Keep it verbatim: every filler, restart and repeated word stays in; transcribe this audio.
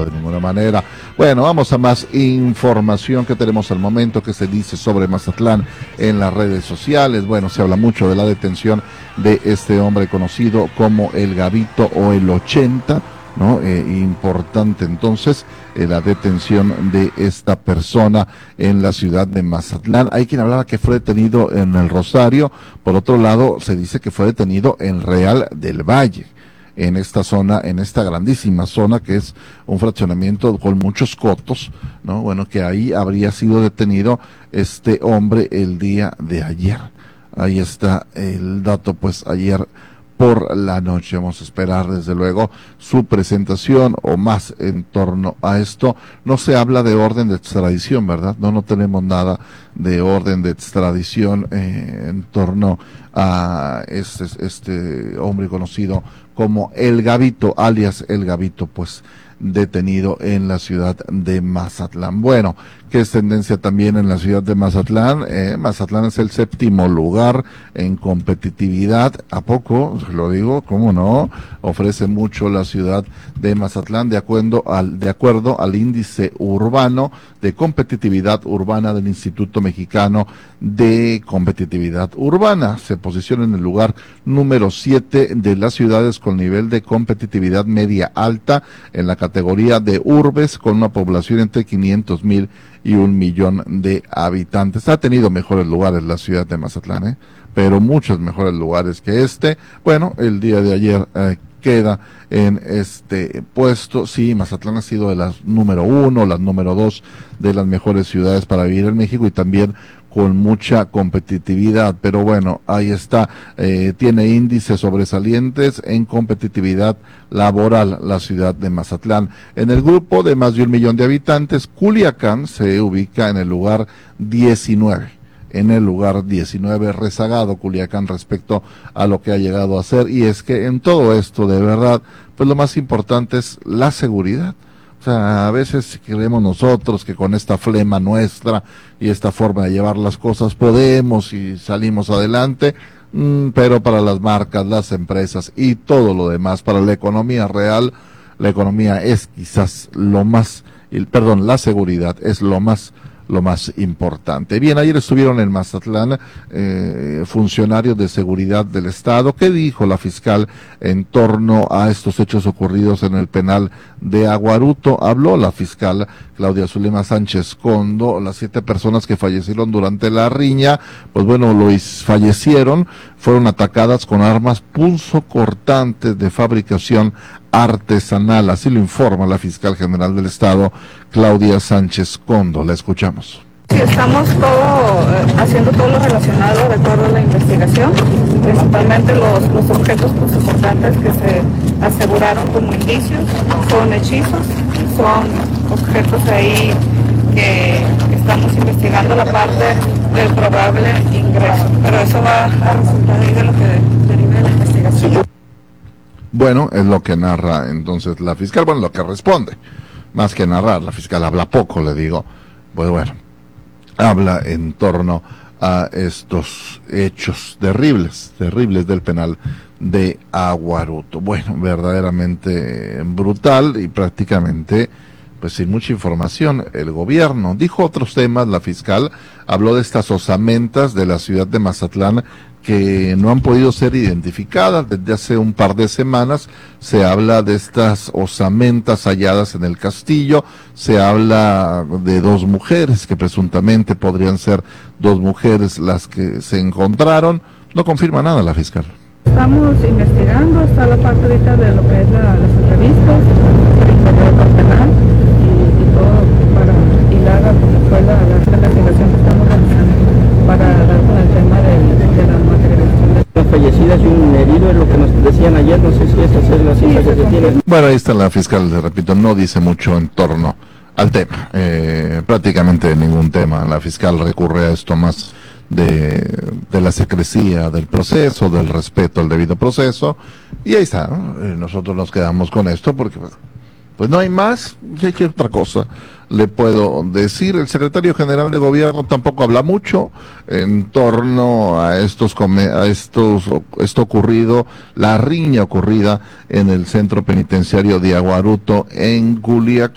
de ninguna manera. Bueno, vamos a más información que tenemos al momento, que se dice sobre Mazatlán en las redes sociales. Bueno, se habla mucho de la detención de este hombre conocido como el Gabito o el ochenta, ¿no? Eh, importante entonces eh, la detención de esta persona en la ciudad de Mazatlán. Hay quien hablaba que fue detenido en el Rosario, por otro lado se dice que fue detenido en Real del Valle, en esta zona, en esta grandísima zona que es un fraccionamiento con muchos cotos, ¿no? Bueno, que ahí habría sido detenido este hombre el día de ayer. Ahí está el dato, pues ayer por la noche. Vamos a esperar desde luego su presentación o más en torno a esto. No se habla de orden de extradición, ¿verdad? No, no tenemos nada de orden de extradición eh, en torno a este, este hombre conocido como el Gabito, alias el Gabito, pues detenido en la ciudad de Mazatlán. Bueno, que es tendencia también en la ciudad de Mazatlán. Eh, Mazatlán es el séptimo lugar en competitividad. ¿A poco? Lo digo, ¿cómo no? Ofrece mucho la ciudad de Mazatlán de acuerdo al, de acuerdo al índice urbano de competitividad urbana del Instituto Mexicano de Competitividad Urbana. Se posiciona en el lugar número siete de las ciudades con nivel de competitividad media alta en la categoría de urbes, con una población entre quinientos mil y un millón de habitantes. Ha tenido mejores lugares la ciudad de Mazatlán, ¿eh? Pero muchos mejores lugares que este. Bueno, el día de ayer eh, queda en este puesto. Sí, Mazatlán ha sido de las número uno, las número dos de las mejores ciudades para vivir en México y también con mucha competitividad, pero bueno, ahí está, eh, tiene índices sobresalientes en competitividad laboral la ciudad de Mazatlán. En el grupo de más de un millón de habitantes, Culiacán se ubica en el lugar diecinueve. En el lugar diecinueve, rezagado Culiacán respecto a lo que ha llegado a ser, y es que en todo esto, de verdad, pues lo más importante es la seguridad. O sea, a veces creemos nosotros que con esta flema nuestra y esta forma de llevar las cosas podemos y salimos adelante, mmm, pero para las marcas, las empresas y todo lo demás, para la economía real, la economía es quizás lo más, el, perdón, la seguridad es lo más lo más importante. Bien, ayer estuvieron en Mazatlán eh, funcionarios de seguridad del Estado. ¿Qué dijo la fiscal en torno a estos hechos ocurridos en el penal de Aguaruto? Habló la fiscal Claudia Zulema Sánchez Condo. Las siete personas que fallecieron durante la riña, pues bueno, lo fallecieron, fueron atacadas con armas punzocortantes de fabricación artesanal, así lo informa la fiscal general del Estado, Claudia Sánchez Condo. La escuchamos. Sí, estamos todo, eh, haciendo todo lo relacionado de acuerdo a la investigación, principalmente los, los objetos punzocortantes que se aseguraron como indicios, son hechizos, son objetos ahí que estamos investigando la parte del probable ingreso, pero eso va a resultar ahí de lo que derive de la investigación. Bueno, es lo que narra entonces la fiscal, bueno, lo que responde, más que narrar, la fiscal habla poco, le digo, pues bueno, habla en torno a estos hechos terribles, terribles del penal de Aguaruto. Bueno, verdaderamente brutal y prácticamente, pues sin mucha información, el gobierno. Dijo otros temas, la fiscal habló de estas osamentas de la ciudad de Mazatlán que no han podido ser identificadas. Desde hace un par de semanas se habla de estas osamentas halladas en el castillo, se habla de dos mujeres que presuntamente podrían ser dos mujeres las que se encontraron. No confirma nada la fiscal. Estamos investigando, está la parte ahorita de lo que es la, las entrevistas, el interior penal y, y todo para hilar a como fue la, la investigación que estamos realizando para dar con el tema de, de la materialización. Las fallecidas y un herido es lo que nos decían ayer, no sé si esa es la cifra que se tiene. Bueno, ahí está la fiscal, le repito, no dice mucho en torno al tema, eh, prácticamente ningún tema. La fiscal recurre a esto más de, de la secrecía del proceso, del respeto al debido proceso, y ahí está, ¿no? Eh, nosotros nos quedamos con esto porque pues, pues no hay más. ¿Qué, qué otra cosa le puedo decir? El secretario general de gobierno tampoco habla mucho en torno a estos a estos esto ocurrido, la riña ocurrida en el centro penitenciario de Aguaruto en Culiacán.